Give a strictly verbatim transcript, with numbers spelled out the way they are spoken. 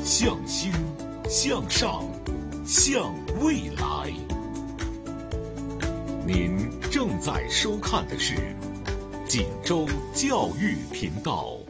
向心，向上，向未来。您正在收看的是锦州教育频道。